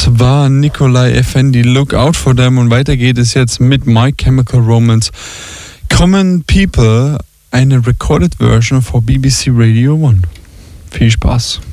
Das war Nikolai Effendi, Look Out for Them, und weiter geht es jetzt mit My Chemical Romance. Common People, eine recorded version for BBC Radio 1. Viel Spaß.